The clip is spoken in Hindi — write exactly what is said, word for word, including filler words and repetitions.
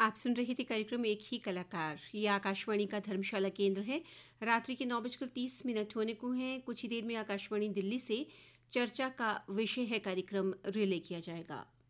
आप सुन रहे थे कार्यक्रम एक ही कलाकार। ये आकाशवाणी का धर्मशाला केंद्र है। रात्रि के नौ बजकर तीस मिनट होने को हैं। कुछ ही देर में आकाशवाणी दिल्ली से चर्चा का विषय है कार्यक्रम रिले किया जाएगा।